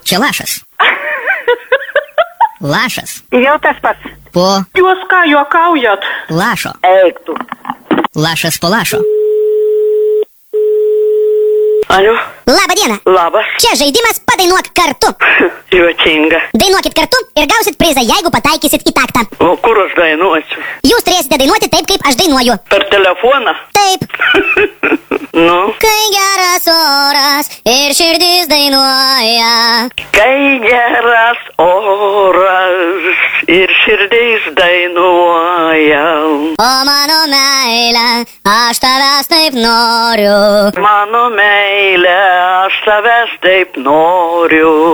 Čia lašas. Lašas. Jau tas pats. Po Jūs ką juokaujat? lašo. Eik tu. Lašas po lašo. Alio, Labą dieną. labas. Čia žaidimas padainuok kartu. Juokinga. Dainuokit kartu ir gausit prizą, jeigu pataikysit į taktą. O kur aš dainuosiu? Jūs turėsite dainuoti taip, kaip aš dainuoju. Per telefoną? Taip. Nu, Kai geras oras ir širdis dainuoja. kai geras oras ir širdis dainuoja. O mano meilė, aš tavęs taip noriu. Mano meilė, aš tavęs taip noriu.